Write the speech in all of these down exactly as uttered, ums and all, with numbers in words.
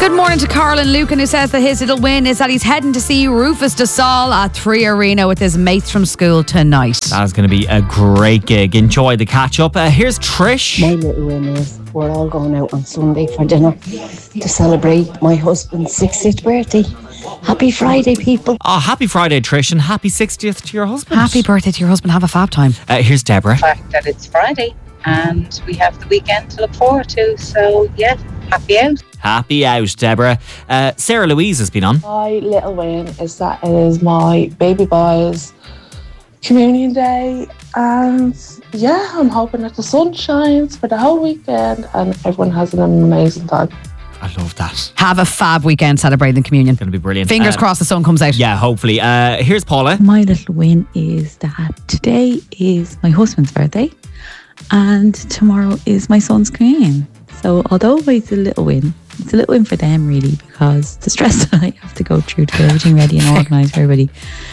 Good morning to Carl and Lucan, who says that his little win is that he's heading to see Rufus Du Sol at Three Arena with his mates from school tonight. That is going to be a great gig. Enjoy the catch up. Uh, here's Trish. My little win is we're all going out on Sunday for dinner to celebrate my husband's sixtieth birthday. Happy Friday, people. Oh, happy Friday, Trish, and happy sixtieth to your husband. Happy birthday to your husband. Have a fab time. Uh, here's Deborah. The fact that it's Friday and we have the weekend to look forward to. So, yeah, happy out. Happy out, Deborah. Uh, Sarah Louise has been on. My little win is that it is my baby boy's communion day, and yeah, I'm hoping that the sun shines for the whole weekend and everyone has an amazing time. I love that. Have a fab weekend celebrating communion. Going to be brilliant. Fingers uh, crossed the sun comes out. Yeah, hopefully. Uh, here's Paula. My little win is that today is my husband's birthday and tomorrow is my son's communion. So although it's a little win, it's a little win for them really, because the stress that I have to go through to get everything ready and organised for everybody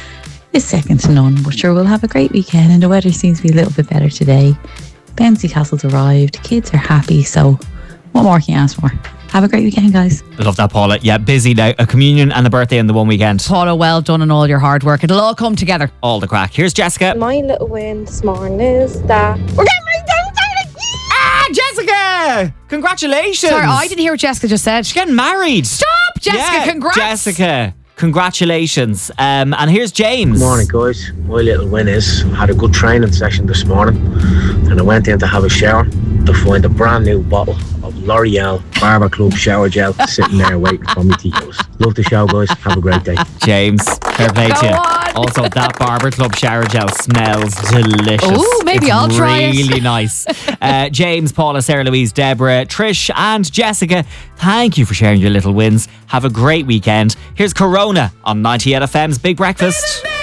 is second to none. But sure, we'll have a great weekend and the weather seems to be a little bit better today. Bouncy Castle's arrived, kids are happy, so what more can you ask for? Have a great weekend, guys. I love that, Paula. Yeah, busy now. A communion and a birthday in the one weekend. Paula, well done on all your hard work. It'll all come together. All the crack. Here's Jessica. My little win this morning is that we're getting married down Ah, Jessica! Congratulations! Sorry, I didn't hear what Jessica just said. She's getting married. Stop, Jessica, Yeah, congrats. Jessica, congratulations. Um, and here's James. Good morning, guys. My little win is I had a good training session this morning and I went in to have a shower to find a brand new bottle of L'Oreal Barber Club shower gel sitting there waiting for me to use. Love the show, guys. Have a great day. James, fair play Go to you. on. Also, that Barber Club shower gel smells delicious. Ooh, maybe It's I'll try it. really nice. Uh, James, Paula, Sarah Louise, Deborah, Trish and Jessica, thank you for sharing your little wins. Have a great weekend. Here's Corona on ninety-eight F M's Big Breakfast.